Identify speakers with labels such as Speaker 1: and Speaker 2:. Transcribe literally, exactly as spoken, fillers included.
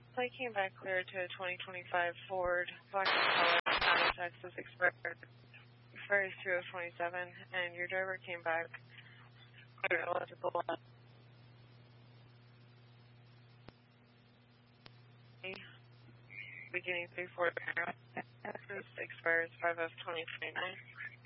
Speaker 1: Plate came back clear to a twenty twenty-five Ford black color, out of Texas, expired expires two of twenty-seven, and your driver came back clear eligible. Beginning three four Texas, expires five of twenty twenty-nine.